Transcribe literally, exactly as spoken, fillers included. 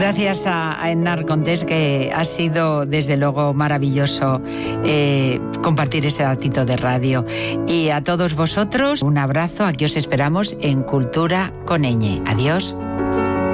Gracias a, a Enar Contés, que ha sido desde luego maravilloso eh, compartir ese ratito de radio. Y a todos vosotros, un abrazo. Aquí os esperamos en Cultura con Ñ. Adiós.